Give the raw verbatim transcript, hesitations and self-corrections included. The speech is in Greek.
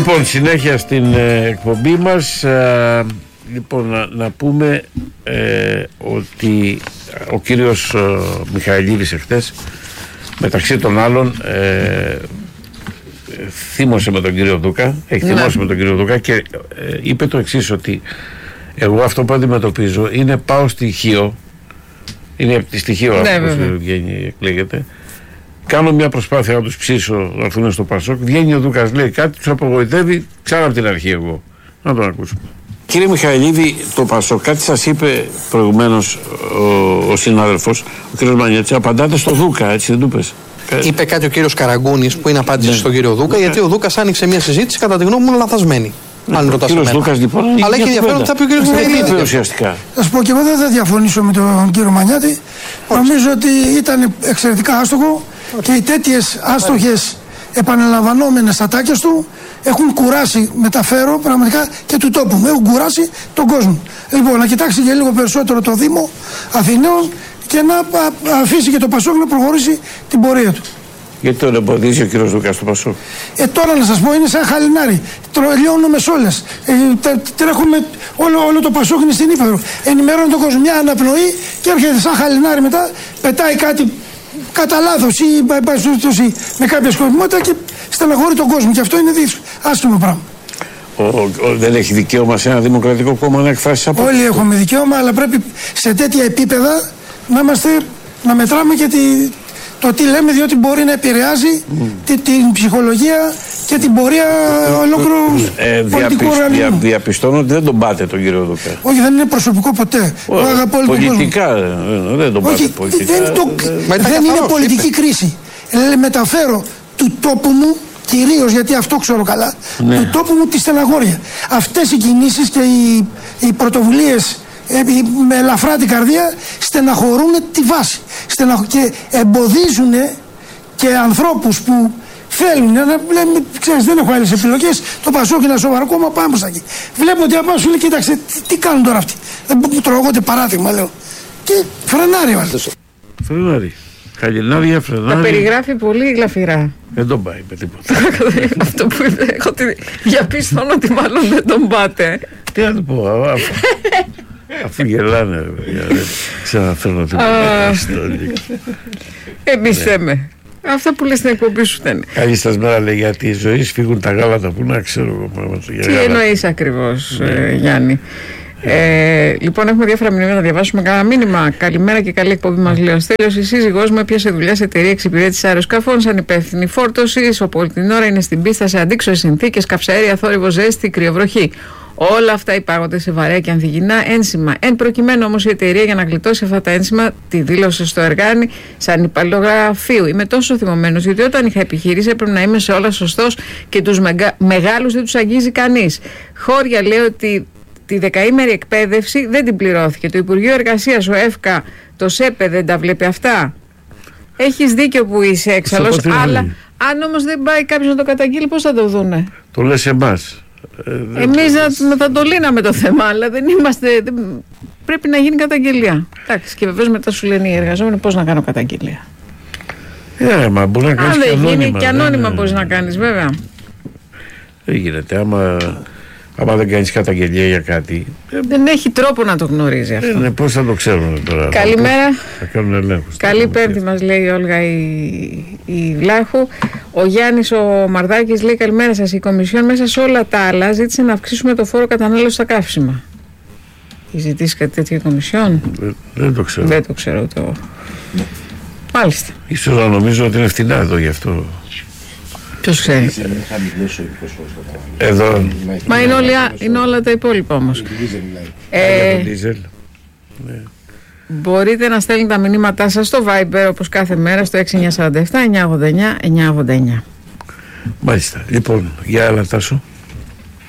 Λοιπόν, συνέχεια στην ε, εκπομπή μας. ε, Λοιπόν, να, να πούμε ε, ότι ο κύριος ε, Μιχαηλίδης εχθές, μεταξύ των άλλων, ε, θύμωσε με τον κύριο Δούκα, έχει θυμώσει με τον κύριο Δούκα και ε, είπε το εξής, ότι εγώ αυτό που αντιμετωπίζω είναι πάω στοιχείο, είναι από τη στοιχείο ναι, αυτό που βγαίνει, εκλέγεται, κάνω μια προσπάθεια να τους ψήσω να έρθουν στο Πασόκ, βγαίνει ο Δούκας, λέει κάτι, τους απογοητεύει, ξανά από την αρχή εγώ. Να τον ακούσουμε. Κύριε Μιχαηλίδη, το Πασόκ, κάτι σας είπε προηγουμένως ο, ο συνάδελφος, ο κύριος Μανιέτση, απαντάτε στο Δούκα, έτσι δεν του πες? Είπε κάτι ο κύριος Καραγκούνης που είναι απάντηση ναι. στον κύριο Δούκα, γιατί ο Δούκας άνοιξε μια συζήτηση κατά τη γνώμη μου λαθασμένη. Ναι, αν ρωτάς εμένα. Δούκας, λοιπόν, αλλά έχει ενδιαφέρον ότι θα πει ο κύριος Μιχαηλίδη. Ουσιαστικά. Θα σου πω και εγώ δεν θα διαφωνήσω με τον κύριο Μανιάτη. Νομίζω ότι ήταν εξαιρετικά άστοχο και οι τέτοιες άστοχες επαναλαμβανόμενες ατάκες του έχουν κουράσει, μεταφέρω πραγματικά, και του τόπου μου. Έχουν κουράσει τον κόσμο. Λοιπόν, να κοιτάξει και λίγο περισσότερο το Δήμο Αθηναίων και να αφήσει και το Πασόκ να προχωρήσει την πορεία του. Γιατί τον εμποδίζει ο κύριος Δούκας στο Πασόκ? Ε, τώρα να σας πω, είναι σαν χαλινάρι. Λιώνουμε σόλες. Ε, τρέχουμε, όλο, όλο το Πασόκ είναι στην ύπεθρο. Ενημερώνει τον κόσμο, μια αναπνοή και έρχεται σαν χαλινάρι μετά, πετάει κάτι κατά λάθος ή με κάποια σκοπιμότητα και στεναχωρεί τον κόσμο. Και αυτό είναι άσχημο πράγμα. Ο, ο, ο, δεν έχει δικαίωμα σε ένα δημοκρατικό κόμμα να εκφράσει απόψεις? Όλοι έχουμε δικαίωμα, αλλά πρέπει σε τέτοια επίπεδα να, είμαστε, να μετράμε και τη, το τι λέμε, διότι μπορεί να επηρεάζει mm. τη, την ψυχολογία και την πορεία ολόκληρου ε, πολιτικού οργανισμού. Δια, διαπιστώνω ότι δεν τον πάτε τον κύριο Δούκα. Όχι, δεν είναι προσωπικό ποτέ. Ο, αγαπώ πολιτικά δεν, δεν τον πάτε. Όχι, πολιτικά. Δεν, το, δεν, δεν είναι πολιτική είπε. κρίση. Ε, μεταφέρω του τόπου μου, κυρίως γιατί αυτό ξέρω καλά, ναι. του τόπου μου τη στεναχώρια. Αυτές οι κινήσεις και οι, οι πρωτοβουλίες ε, με ελαφρά την καρδία στεναχωρούν τη βάση. Στεναχω... και εμποδίζουν και ανθρώπους που θέλουν να λέμε, ξέρεις, δεν έχω άλλες επιλογές, το Πασόκ είναι ένα σοβαρό κόμμα, πάμε στα εκεί. Βλέπω ότι απάνω σου λέει, κοίταξε, τι, τι κάνουν τώρα αυτοί. Δεν μου τρώγονται παράδειγμα, λέω. Και φρενάρει βάλτε. Φρενάρει. Χαλινάρια, φρενάρια. Τα περιγράφει πολύ γλαφυρά. Δεν τον πάει με τίποτα. Αυτό που είπε, έχω τη διαπίστωνο ότι μάλλον δεν τον πάτε. Τι να του πω, αφού, αφού γελάνε, δεν ξαναφέρνω τίποτα. Εμείς θέμε. Αυτά που λες στην εκπομπή σου δεν. Καλή σας μέρα, λέει, γιατί η ζωή φύγουν τα γάλατα που να ξέρω εγώ πράγματα. Τι εννοείς ακριβώς, ε, Γιάννη? Ε, λοιπόν, έχουμε διάφορα μηνύματα να διαβάσουμε. Κάνα μήνυμα. Καλημέρα και καλή εκπομπή, μας λέει ο Στέλιος. Η σύζυγός μου έπιασε δουλειά σε εταιρεία εξυπηρέτησης αεροσκαφών σαν υπεύθυνη φόρτωσης. Όπου την ώρα είναι στην πίστα σε αντίξωες συνθήκες, καυσαέρια, θόρυβο, ζέστη, κρυοβροχή. Όλα αυτά υπάγονται σε βαρέα και ανθυγινά ένσημα. Εν προκειμένου όμως η εταιρεία, για να γλιτώσει αυτά τα ένσημα, τη δήλωσε στο εργάνι σαν υπαλληλογραφείου. Είμαι τόσο θυμωμένος, γιατί όταν είχα επιχείρηση έπρεπε να είμαι σε όλα σωστός και τους μεγα... μεγάλους δεν τους αγγίζει κανείς. Χώρια λέει ότι τη δεκαήμερη εκπαίδευση δεν την πληρώθηκε. Το Υπουργείο Εργασίας, ο ΕΦΚΑ, το ΣΕΠΕ δεν τα βλέπει αυτά. Έχεις δίκιο που είσαι έξαλλος, αλλά αν όμως δεν πάει κάποιος να το καταγγείλει, πώς θα το δούνε? Το λες εμάς. Ε, Εμείς να, θα το λύναμε το θέμα, αλλά δεν είμαστε. Δεν, πρέπει να γίνει καταγγελία. Εντάξει, και βεβαίως μετά σου λένε οι εργαζόμενοι πώς να κάνω καταγγελία. Ε, μα μπορεί να κάνεις. Αν δεν γίνει και ανώνυμα ναι, μπορείς να κάνεις, βέβαια. Δεν γίνεται. Άμα, άμα δεν κάνεις καταγγελία για κάτι. Δεν έχει τρόπο να το γνωρίζει αυτό. Ε, ναι, πώς θα το ξέρουν τώρα? Καλημέρα. Θα κάνουν ελέγχους. Καλή Πέμπτη, μας λέει η Όλγα η, η Βλάχου. Ο Γιάννης ο Μαρδάκης λέει καλημέρα σας. Η Κομισιόν μέσα σε όλα τα άλλα ζήτησε να αυξήσουμε το φόρο κατανάλωσης στα καύσιμα. Έχει ζητήσει κάτι τέτοιο η Κομισιόν? Δεν, δεν το ξέρω. Δεν το ξέρω το. Μάλιστα. Ίσως να νομίζω ότι είναι φτηνά εδώ γι' αυτό. Ποιος ξέρει. Εδώ. Μα είναι, όλοι, είναι όλα τα υπόλοιπα όμως. Ε, ε, μπορείτε να στέλνετε τα μηνύματά σας στο Viber όπως κάθε μέρα στο έξι εννιά τέσσερα επτά εννιά ογδόντα εννιά εννιά ογδόντα εννιά. Μάλιστα. Λοιπόν, για άλλα Τάσο.